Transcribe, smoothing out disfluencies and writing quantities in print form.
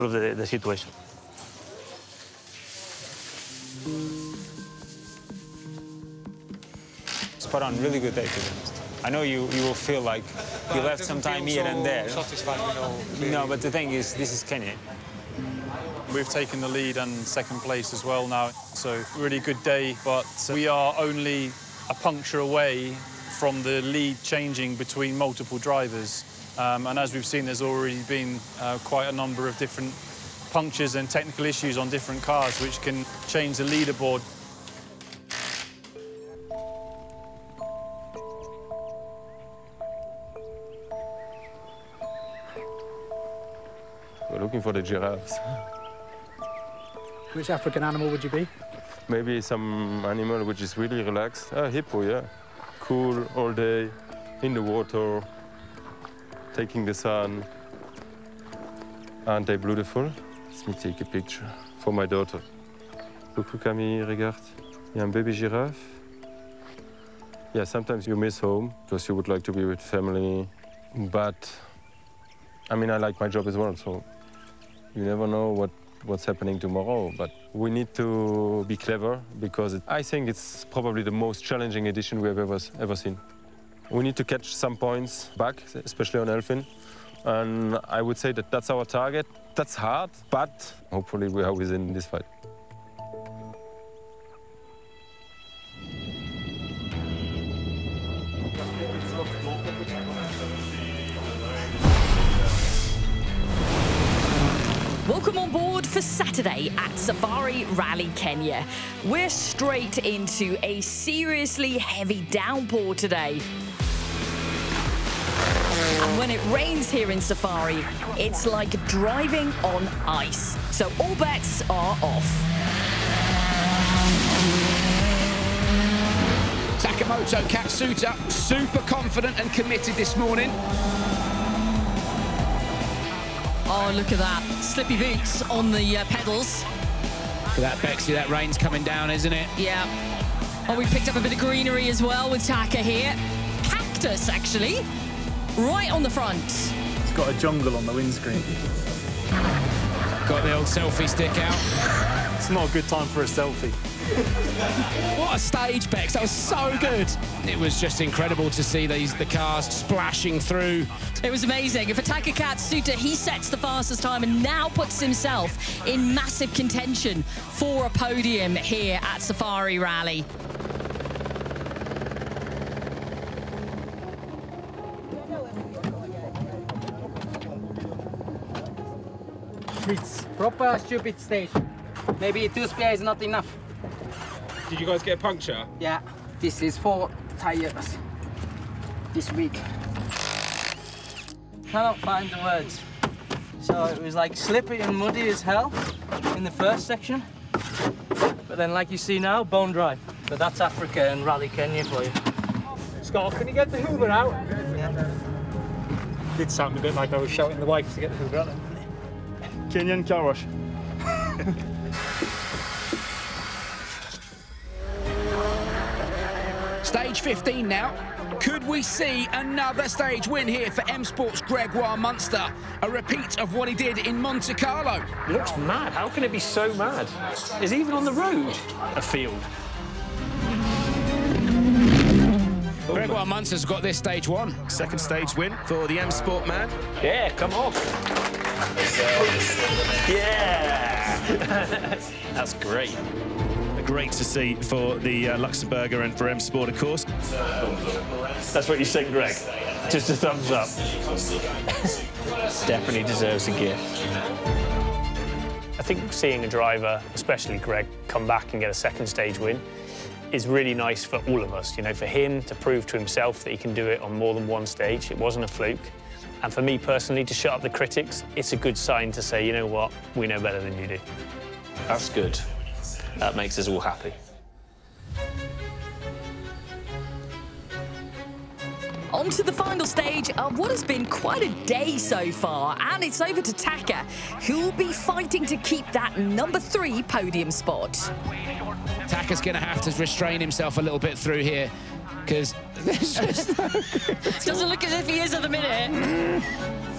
of the situation. Spot on, really good day, to be honest. I know you will feel like you left some time here and there. No, but the thing is, this is Kenya. We've taken the lead and second place as well now, so really good day, but we are only a puncture away from the lead changing between multiple drivers. And as we've seen, there's already been quite a number of different punctures and technical issues on different cars, which can change the leaderboard. We're looking for the giraffes. Which African animal would you be? Maybe some animal which is really relaxed. A hippo, yeah. Cool all day, in the water, taking the sun. Aren't they beautiful? Let me take a picture for my daughter. Coucou Camille, regarde. Il y a un baby giraffe. Yeah, sometimes you miss home because you would like to be with family. But, I mean, I like my job as well, so you never know what's happening tomorrow. But we need to be clever because I think it's probably the most challenging edition we have ever seen. We need to catch some points back, especially on Elfyn. And I would say that that's our target. That's hard, but hopefully we are within this fight. Welcome on board for Saturday at Safari Rally Kenya. We're straight into a seriously heavy downpour today. And when it rains here in Safari, it's like driving on ice. So all bets are off. Takamoto Katsuta, super confident and committed this morning. Oh, look at that. Slippy boots on the pedals. Look at that, Bexley, that rain's coming down, isn't it? Yeah. Oh, we picked up a bit of greenery as well with Taka here. Cactus, actually. Right on the front. It's got a jungle on the windscreen. Got the old selfie stick out. It's not a good time for a selfie. What a stage, Bex. That was so good. It was just incredible to see the cars splashing through. It was amazing. For Taka Katsuta, he sets the fastest time and now puts himself in massive contention for a podium here at Safari Rally. It's proper stupid stage. Maybe 2 spare is not enough. Did you guys get a puncture? Yeah, this is 4 tires this week. Cannot find the words. So it was like slippery and muddy as hell in the first section. But then like you see now, bone dry. So that's Africa and Rally Kenya for you. Scott, can you get the Hoover out? Yeah. Did sound a bit like I was shouting the wife to get the Hoover out. Kenyan car wash. Stage 15 now. Could we see another stage win here for M Sport's Gregoire Munster? A repeat of what he did in Monte Carlo. It looks mad. How can it be so mad? Is even on the road a field? Gregoire Munster's got this stage 1. Second stage win for the M Sport man. Yeah, come on. Yeah! That's great. Great to see for the Luxembourger and for M Sport, of course. That's what you said, Greg. Just a thumbs up. Definitely deserves a gift. I think seeing a driver, especially Greg, come back and get a second stage win is really nice for all of us. You know, for him to prove to himself that he can do it on more than one stage. It wasn't a fluke. And for me personally, to shut up the critics, it's a good sign to say, you know what, we know better than you do. That's good. That makes us all happy. On to the final stage of what has been quite a day so far, and it's over to Taka, who'll be fighting to keep that number 3 podium spot. Taka's going to have to restrain himself a little bit through here, because there's just no... Doesn't look as if he is at the minute.